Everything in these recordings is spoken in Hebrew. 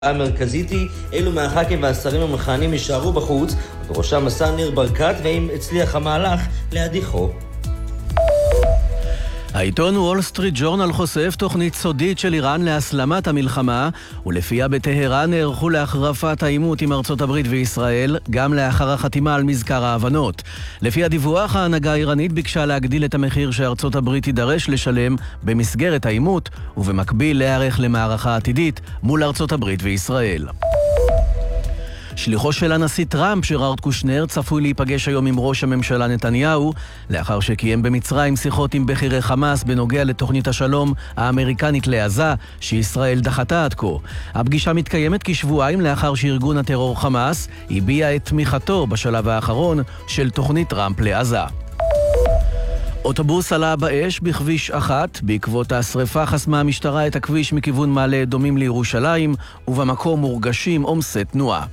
המרכזית היא אילו מהח"כים והשרים המכהנים יישארו בחוץ, ובראשם השר ניר ברקת, ואם הצליח המהלך להדיחו. העיתון וול סטריט ג'ורנל חושף תוכנית סודית של איראן להסלמת המלחמה, ולפיה בטהרן נערכו להחרפת העימות עם ארצות הברית וישראל, גם לאחר החתימה על מזכר ההבנות. לפי הדיווח, ההנהגה האיראנית ביקשה להגדיל את המחיר שארצות הברית תידרש לשלם במסגרת העימות, ובמקביל להיערך למערכה עתידית מול ארצות הברית וישראל. שליחו של הנשיא טראמפ, ג'רארד קושנר, צפוי להיפגש היום עם ראש הממשלה נתניהו, לאחר שקיים במצרים שיחות עם בכירי חמאס בנוגע לתוכנית השלום האמריקנית לעזה, שישראל דחתה עד כה. הפגישה מתקיימת כשבועיים לאחר שארגון הטרור חמאס הביע את תמיכתו בשלב האחרון של תוכנית טראמפ לעזה. אוטובוס עלה באש בכביש 1, בעקבות השריפה חסמה המשטרה את הכביש מכיוון מעלה אדומים לירושלים, ובמקום מורגשים עומסי תנועה.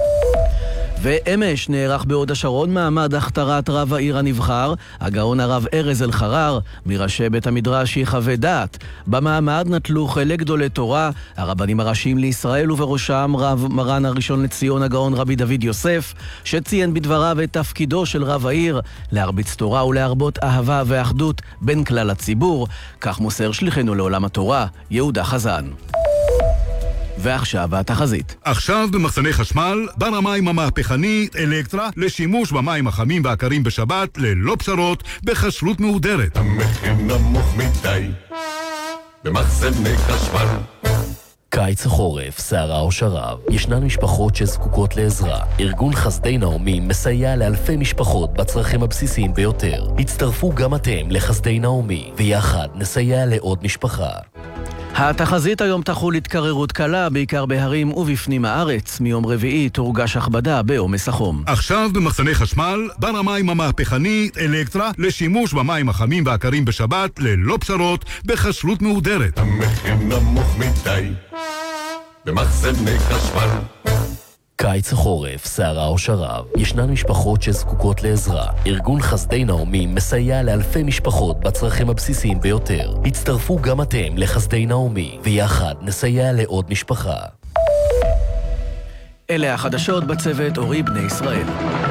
ואמש נערך בהוד השרון מעמד הכתרת רב העיר הנבחר, הגאון הרב ארז אלחרר, מראשי בית המדרש יחווה דעת. במעמד נטלו חלק גדולי תורה, הרבנים הראשיים לישראל, ובראשם רב מרן הראשון לציון הגאון רבי דוד יוסף, שציין בדבריו את תפקידו של רב העיר, להרביץ תורה ולהרבות אהבה ואחדות בין כלל הציבור. כך מוסר שליחנו לעולם התורה, יהודה חזן. ועכשיו התחזית. עכשיו במחסני חשמל, בר המים המהפכני אלקטרה לשימוש במים החמים והקרים בשבת ללא פשרות בכשרות מהודרת. המחיר נמוך מדי במחסני חשמל. קיץ החורף, סערה או שרב, ישנן משפחות שזקוקות לעזרה. ארגון חסדי נעמי מסייע לאלפי משפחות בצרכים הבסיסיים ביותר. הצטרפו גם אתם לחסדי נעמי, ויחד נסייע לעוד משפחה. התחזית היום תחול התקררות קלה, בעיקר בהרים ובפנים הארץ. מיום רביעי תורגש הכבדה בעומס החום. עכשיו במחסני חשמל, בר המים המהפכני אלקטרה לשימוש במים החמים והקרים בשבת ללא פשרות בכשרות מהודרת. המחיר נמוך מדי במחסני חשמל. קיץ החורף, סערה או שרב, ישנן משפחות שזקוקות לעזרה. ארגון חסדי נעמי מסייע לאלפי משפחות בצרכים הבסיסיים ביותר. הצטרפו גם אתם לחסדי נעמי, ויחד נסייע לעוד משפחה. אלה החדשות בצוות אורי בני ישראל.